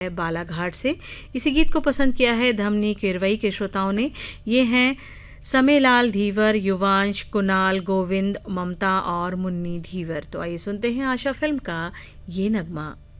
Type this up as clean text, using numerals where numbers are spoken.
बालाघाट से। इसी गीत को पसंद किया है धमनी किरवई के श्रोताओं ने। ये हैं समेलाल धीवर, युवांश, कुणाल, गोविंद, ममता और मुन्नी धीवर। तो आइए सुनते हैं आशा फिल्म का ये नगमा।